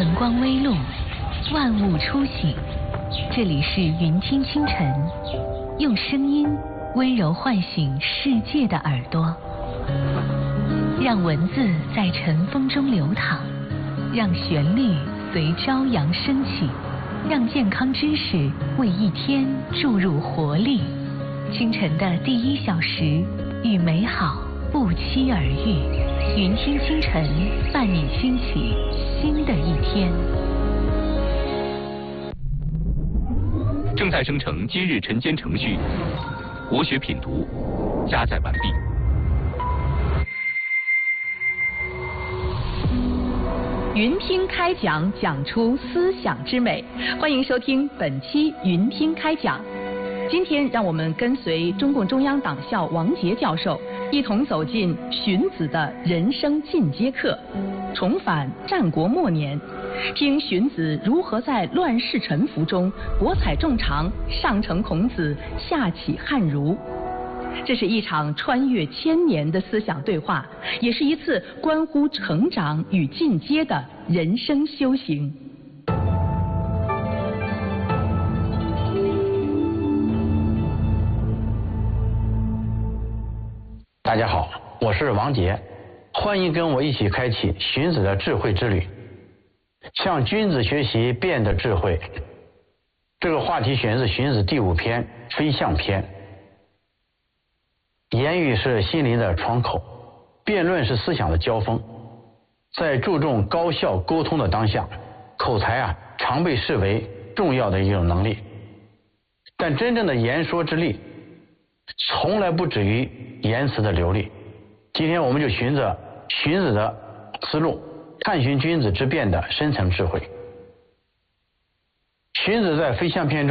晨光微露，万物初醒。这里是云听清晨，用声音温柔唤醒世界的耳朵，让文字在晨风中流淌，让旋律随朝阳升起，让健康知识为一天注入活力。清晨的第1小时，与美好不期而遇。云听清晨，伴你兴起新的一天。 正在生成今日晨间程序，国学品读加载完毕。 云听开讲，讲出思想之美。欢迎收听本期云听开讲。今天让我们跟随中共中央党校王杰教授，一同走进荀子的人生进阶课，重返战国末年，听荀子如何在乱世沉浮中博采众长，上承孔子，下启汉儒。这是一场穿越千年的思想对话，也是一次关乎成长与进阶的人生修行。 大家好，我是王杰，欢迎跟我一起开启荀子的智慧之旅，向君子学习变的智慧。这个话题选自荀子第5篇飞象篇。言语是心灵的窗口，辩论是思想的交锋。在注重高效沟通的当下，口才常被视为重要的一种能力。但真正的言说之力，从来不止于言辞的流利。今天我们就循着荀子的思路，探寻君子之辩的深层智慧。荀子在飞象篇中